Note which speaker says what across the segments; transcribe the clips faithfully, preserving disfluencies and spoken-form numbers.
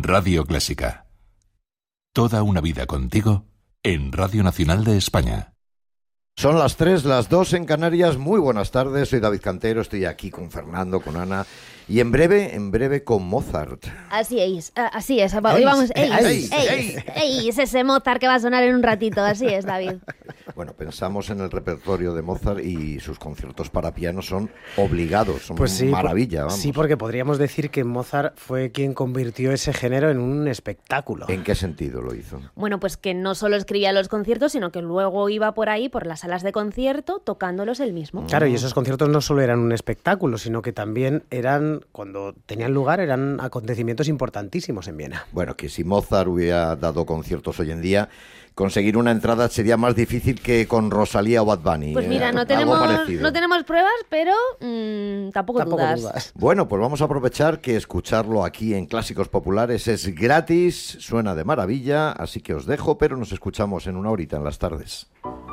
Speaker 1: Radio Clásica. Toda una vida contigo en Radio Nacional de España.
Speaker 2: Son las tres, las dos en Canarias. Muy buenas tardes, soy David Cantero, estoy aquí con Fernando, con Ana y en breve, en breve con Mozart.
Speaker 3: Así es, así es. Hoy vamos, eis, eis, eis, ese Mozart que va a sonar en un ratito, así es, David.
Speaker 2: Bueno, pensamos en el repertorio de Mozart y sus conciertos para piano son obligados, son
Speaker 4: pues sí,
Speaker 2: maravilla. Vamos.
Speaker 4: Sí, porque podríamos decir que Mozart fue quien convirtió ese género en un espectáculo.
Speaker 2: ¿En qué sentido lo hizo?
Speaker 3: Bueno, pues que no solo escribía los conciertos, sino que luego iba por ahí, por las salas de concierto, tocándolos él mismo.
Speaker 4: Claro, y esos conciertos no solo eran un espectáculo, sino que también eran, cuando tenían lugar, eran acontecimientos importantísimos en Viena.
Speaker 2: Bueno, que si Mozart hubiera dado conciertos hoy en día, conseguir una entrada sería más difícil que con Rosalía o Bad Bunny.
Speaker 3: Pues mira,
Speaker 2: eh,
Speaker 3: no, tenemos, no tenemos pruebas, pero mmm, tampoco,
Speaker 4: tampoco
Speaker 3: dudas.
Speaker 4: dudas.
Speaker 2: Bueno, pues vamos a aprovechar que escucharlo aquí en Clásicos Populares es gratis, suena de maravilla, así que os dejo, pero nos escuchamos en una horita en las tardes.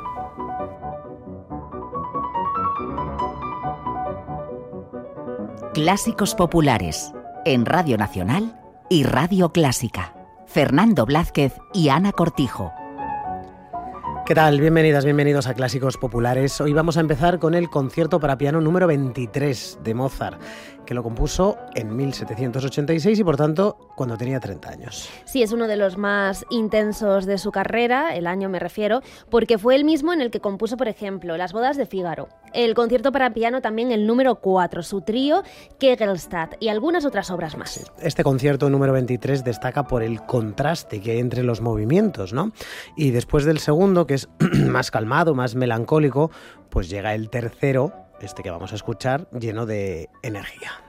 Speaker 5: Clásicos Populares, en Radio Nacional y Radio Clásica. Fernando Blázquez y Ana Cortijo.
Speaker 4: ¿Qué tal? Bienvenidas, bienvenidos a Clásicos Populares. Hoy vamos a empezar con el concierto para piano número veintitrés de Mozart, que lo compuso en mil setecientos ochenta y seis y por tanto cuando tenía treinta años.
Speaker 3: Sí, es uno de los más intensos de su carrera, el año me refiero, porque fue el mismo en el que compuso, por ejemplo, Las bodas de Fígaro, el concierto para piano también el número cuatro, su trío Kegelstadt y algunas otras obras más.
Speaker 4: Sí. Este concierto número veintitrés destaca por el contraste que hay entre los movimientos, ¿no? Y después del segundo, que es más calmado, más melancólico, pues llega el tercero, este que vamos a escuchar, lleno de energía.